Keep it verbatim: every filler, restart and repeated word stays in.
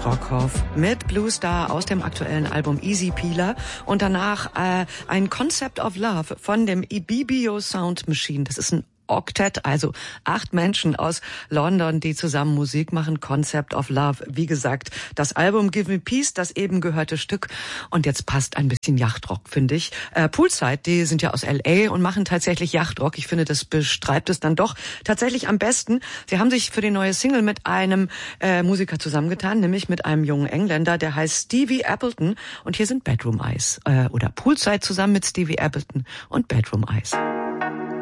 Brockhoff mit Blue Star aus dem aktuellen Album Easy Peeler und danach äh, ein Concept of Love von dem Ibibio Sound Machine. Das ist ein Octet, also acht Menschen aus London, die zusammen Musik machen. Concept of Love. Wie gesagt, das Album Give Me Peace, das eben gehörte Stück. Und jetzt passt ein bisschen Yachtrock, finde ich. Äh, Poolside, die sind ja aus L A und machen tatsächlich Yachtrock. Ich finde, das beschreibt es dann doch tatsächlich am besten. Sie haben sich für die neue Single mit einem äh, Musiker zusammengetan, nämlich mit einem jungen Engländer, der heißt Stevie Appleton. Und hier sind Bedroom Eyes. Äh, oder Poolside zusammen mit Stevie Appleton und Bedroom Eyes.